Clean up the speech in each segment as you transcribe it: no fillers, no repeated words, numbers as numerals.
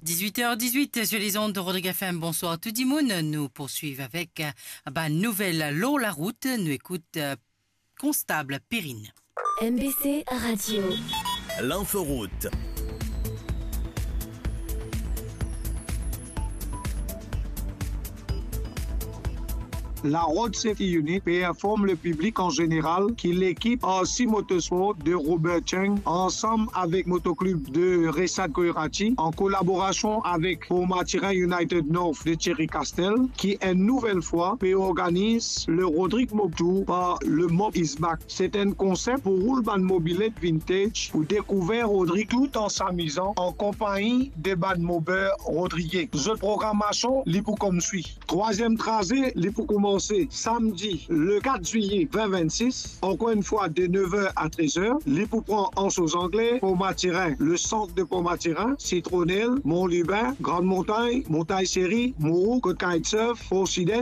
18h18 sur les ondes de Rodrigue FM. Bonsoir à tout le monde. Nous poursuivons avec nouvelle L'eau la route. Nous écoute Constable Perrine. MBC Radio. L'inforoute. La Road Safety Unit informe le public en général qu'il l'équipe AC Motorsport de Robert Cheng ensemble avec Motoclub de Ressad Koirati en collaboration avec Pomatirin United North de Thierry Castel qui une nouvelle fois organise le Rodrigue Mob Tour par le Mob Is Back. C'est un concept pour roulement mobilette vintage pour découvrir Rodrigue tout en s'amusant en compagnie des bad mobeurs Rodriguez. Cette programmation li pour comme suit. Troisième tracé li pour commencer samedi le 4 juillet 2026, encore une fois de 9h à 13h. Les pour prendre en aux anglais, Pomatirin, le centre de Pomatirin, Citronnelle, Mont-Lubin, Grande Montagne, Montagne-Série, Mourou, Côte-Kitesurf, Port-Sides,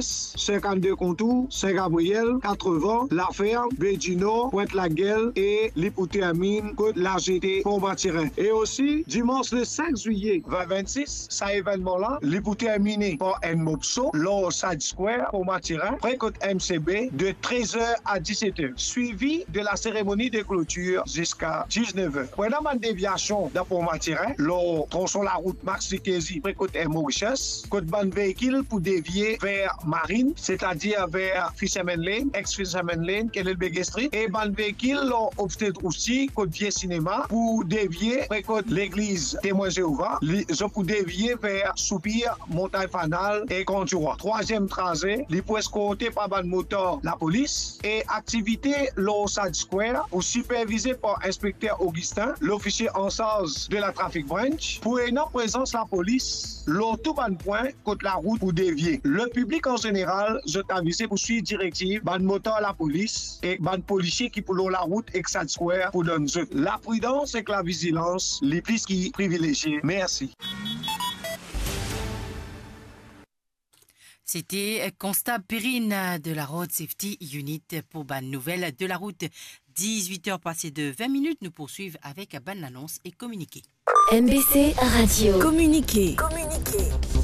52 Contours, Saint-Gabriel, 80, La Ferme, Bédino, Pointe-la-Guelle et l'Hypotéamine, Côte-la-GT, Pomatirin. Et aussi, dimanche le 5 juillet 2026, ça événement-là, l'Hypotéamine par Mopso, l'Or Side Square, Pomatirin, près côte MCB de 13h à 17h, suivi de la cérémonie de clôture jusqu'à 19h. Pendant ma déviation dans Pomatirin, l'on tronçon la route Max Riquezi près côte Mauritius, côte ban véhicule pour dévier vers Marine, c'est-à-dire vers Fisherman Lane, ex-Fisherman Lane, Kelelbege Street, et ban véhicule l'on obstate aussi côte Vieux Cinéma pour dévier près côte l'église Témoin Jéhovah, pour dévier vers Soupir, Montagne Fanal et Contura. Troisième tracé, les points escorté par ban moteur la police et activité l'Osad Square pour supervisé par inspecteur Augustin, l'officier en charge de la traffic branch, pour une présence la police, l'auto ban point contre la route pour dévier. Le public en général, je t'avisé pour suivre directive ban moteur la police et ban policier qui pour la route Exad Square pour donner la prudence et la vigilance les plus qui privilégiés. Merci. C'était Constable Perrine de la Road Safety Unit pour Ban Nouvelle de la route. 18h passées de 20 minutes, nous poursuivons avec Ban Annonce et Communiqué. MBC Radio. Communiqué.